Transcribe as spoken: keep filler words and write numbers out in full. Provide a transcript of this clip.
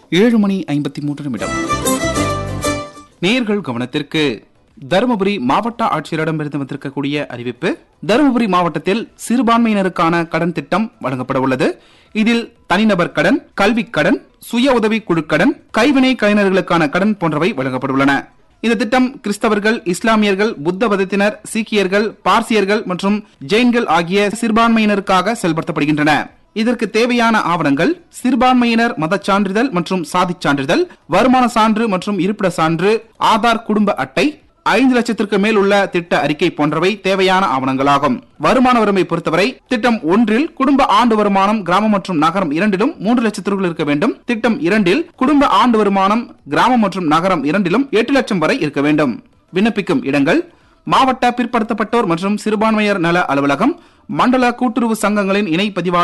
ஏழு மணி ஐம்பத்தி மூன்று நிமிடம். நேயர்கள் கவனத்திற்கு தருமபுரி மாவட்ட ஆட்சியரிடமிருந்து வந்திருக்கக்கூடிய அறிவிப்பு. தருமபுரி மாவட்டத்தில் சிறுபான்மையினருக்கான கடன் திட்டம் வழங்கப்பட உள்ளது. இதில் தனிநபர் கடன், கல்விக் கடன், சுய உதவி குழுக்கடன், கைவினை கலைஞர்களுக்கான கடன் போன்றவை வழங்கப்பட்டுள்ளன. இந்த திட்டம் கிறிஸ்தவர்கள், இஸ்லாமியர்கள், புத்த மதத்தினர், சீக்கியர்கள், பார்சியர்கள் மற்றும் ஜெயின்கள் ஆகிய சிறுபான்மையினருக்காக செயல்படுத்தப்படுகின்றன. இதற்கு தேவையான ஆவணங்கள் சிறுபான்மையினர் மதச் சான்றிதழ் மற்றும் சாதிச் சான்றிதழ், வருமான சான்று மற்றும் இருப்பிட சான்று, ஆதார் குடும்ப அட்டை, ஐந்து லட்சத்திற்கு மேல் உள்ள திட்ட அறிக்கை போன்றவை தேவையான ஆவணங்களாகும். வருமான வரம்பை பொறுத்தவரை திட்டம் ஒன்றில் குடும்ப ஆண்டு வருமானம் கிராமம் மற்றும் நகரம் இரண்டிலும் மூன்று லட்சத்திற்குள் இருக்க வேண்டும். திட்டம் இரண்டில் குடும்ப ஆண்டு வருமானம் கிராமம் மற்றும் நகரம் இரண்டிலும் எட்டு லட்சம் வரை இருக்க வேண்டும். விண்ணப்பிக்கும் இடங்கள் மாவட்ட பிற்படுத்தப்பட்டோர் மற்றும் சிறுபான்மையர் நல அலுவலகம், மண்டல கூட்டுறவு சங்கங்களின் இணை பதிவாளர்